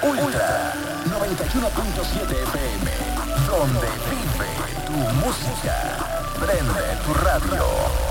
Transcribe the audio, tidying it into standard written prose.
Ultra 91.7 FM, donde vive tu música. Prende tu radio.